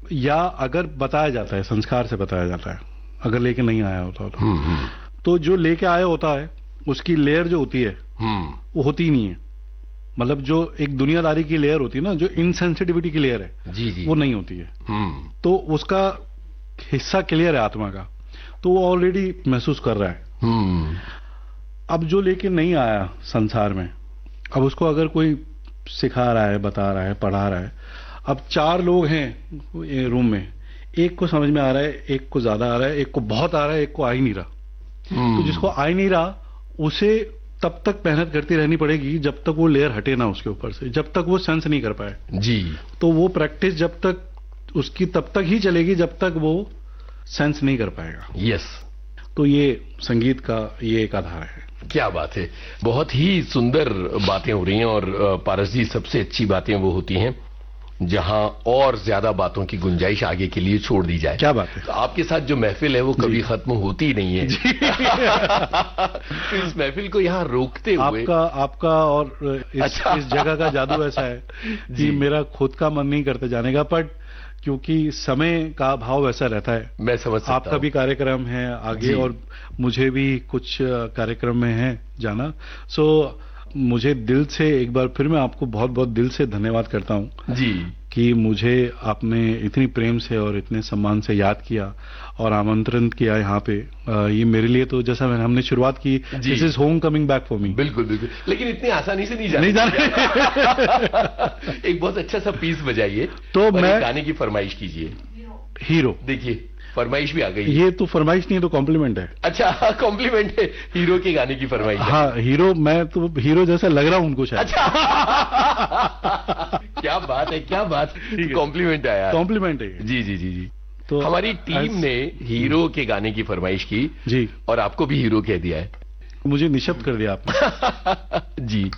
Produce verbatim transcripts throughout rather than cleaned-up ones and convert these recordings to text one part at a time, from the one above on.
या अगर बताया जाता है, संस्कार से बताया जाता है, अगर लेके नहीं आया होता तो तो जो लेके आया होता है उसकी लेयर जो होती है वो होती ही नहीं है। मतलब जो एक दुनियादारी की लेयर होती है ना, जो इनसेंसिटिविटी की लेयर है, जी जी, वो नहीं होती है। तो उसका हिस्सा क्लियर है आत्मा का, तो वो ऑलरेडी महसूस कर रहा है। अब जो लेके नहीं आया संसार में, अब उसको अगर कोई सिखा रहा है, बता रहा है, पढ़ा रहा है, अब चार लोग हैं रूम में, एक को समझ में आ रहा है, एक को ज्यादा आ रहा है, एक को बहुत आ रहा है, एक को आ ही नहीं रहा। तो जिसको आ ही नहीं रहा उसे तब तक मेहनत करती रहनी पड़ेगी जब तक वो लेयर हटे ना उसके ऊपर से, जब तक वो सेंस नहीं कर पाए जी। तो वो प्रैक्टिस जब तक उसकी तब तक ही चलेगी जब तक वो सेंस नहीं कर पाएगा। यस। तो ये संगीत का ये एक आधार है। क्या बात है, बहुत ही सुंदर बातें हो रही हैं। और पारस जी, सबसे अच्छी बातें वो होती हैं जहां और ज्यादा बातों की गुंजाइश आगे के लिए छोड़ दी जाए। क्या बात है। तो आपके साथ जो महफिल है वो कभी खत्म होती ही नहीं है। तो इस महफिल को यहाँ रोकते हुए आपका आपका और इस, अच्छा। इस जगह का जादू ऐसा है कि मेरा खुद का मन नहीं करता जाने का, बट क्योंकि समय का भाव वैसा रहता है। मैं समझ सकता आपका भी कार्यक्रम है आगे और मुझे भी कुछ कार्यक्रम में है जाना। सो मुझे दिल से एक बार फिर मैं आपको बहुत बहुत दिल से धन्यवाद करता हूं जी कि मुझे आपने इतनी प्रेम से और इतने सम्मान से याद किया और आमंत्रण किया यहाँ पे। ये मेरे लिए तो जैसा मैंने हमने शुरुआत की, this is home coming back for me. बिल्कुल बिल्कुल, लेकिन इतनी आसानी से नहीं जाना नहीं जाना। एक बहुत अच्छा सा पीस बजाइए तो मैं गाने की फरमाइश कीजिए। हीरो। देखिए फरमाइश भी आ गई। ये तो फरमाइश नहीं है, तो कॉम्प्लीमेंट है। अच्छा, कॉम्प्लीमेंट है, हीरो के गाने की फरमाइश। हाँ, हीरो, मैं तो हीरो जैसा लग रहा हूं उनको शायद। अच्छा। क्या बात है, क्या बात, कॉम्प्लीमेंट आया। कॉम्प्लीमेंट है। जी जी जी जी। तो हमारी टीम ने हीरो के गाने की फरमाइश की जी, और आपको भी हीरो कह दिया है। मुझे निशब्द कर दिया आपने। जी।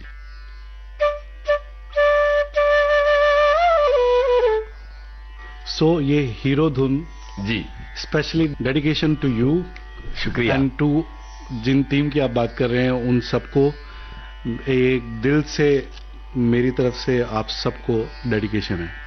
सो so, ये हीरो धुन जी स्पेशली डेडिकेशन टू यू। शुक्रिया। एंड टू जिन टीम की आप बात कर रहे हैं उन सबको एक दिल से मेरी तरफ से आप सबको डेडिकेशन है।